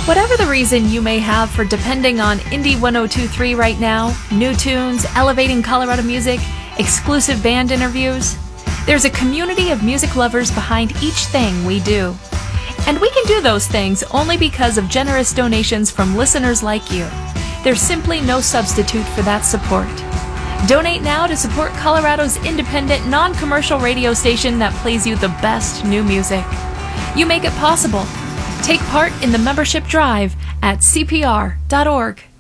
Whatever the reason you may have for depending on Indie 102.3 right now, new tunes, elevating Colorado music, exclusive band interviews, there's a community of music lovers behind each thing we do. And we can do those things only because of generous donations from listeners like you. There's simply no substitute for that support. Donate now to support Colorado's independent, non-commercial radio station that plays you the best new music. You make it possible. Take part in the membership drive at cpr.org.